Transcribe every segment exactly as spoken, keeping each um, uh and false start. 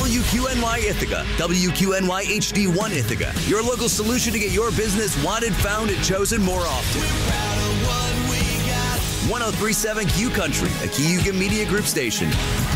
W Q N Y Ithaca, W Q N Y H D one Ithaca, your local solution to get your business wanted, found, and chosen more often. We're proud of what we got. one oh three point seven Q Country, a Cayuga Media Group station.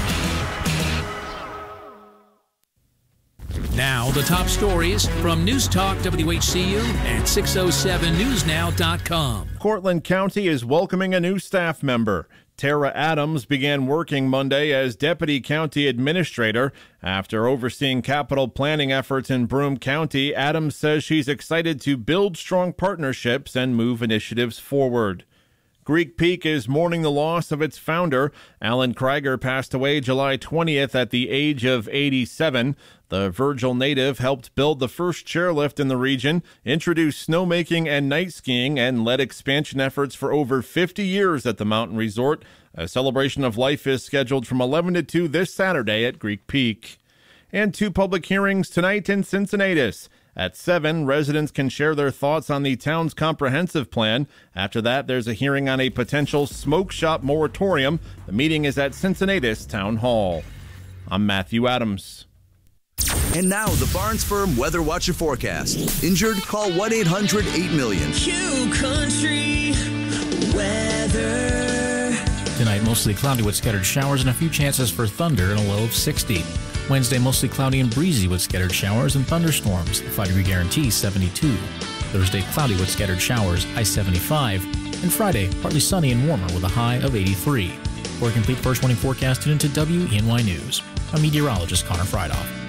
Now, the top stories from News Talk W H C U and six oh seven news now dot com. Cortland County is welcoming a new staff member. Tara Adams began working Monday as Deputy County Administrator. After overseeing capital planning efforts in Broome County, Adams says she's excited to build strong partnerships and move initiatives forward. Greek Peak is mourning the loss of its founder. Alan Krieger passed away July twentieth at the age of eighty-seven. The Virgil native helped build the first chairlift in the region, introduced snowmaking and night skiing, and led expansion efforts for over fifty years at the mountain resort. A celebration of life is scheduled from eleven to two this Saturday at Greek Peak. And two public hearings tonight in Cincinnatus. At seven, residents can share their thoughts on the town's comprehensive plan. After that, there's a hearing on a potential smoke shop moratorium. The meeting is at Cincinnatus Town Hall. I'm Matthew Adams. And now, the Barnes Firm Weather Watcher Forecast. Injured? Call one eight hundred eight million. Q Country weather. Tonight, mostly cloudy with scattered showers and a few chances for thunder and a low of sixty. Wednesday, mostly cloudy and breezy with scattered showers and thunderstorms. The five-degree guarantee, seventy-two. Thursday, cloudy with scattered showers, high seventy-five. And Friday, partly sunny and warmer with a high of eighty-three. For a complete first warning forecast, tune into W E N Y News. I'm meteorologist Connor Friedhoff.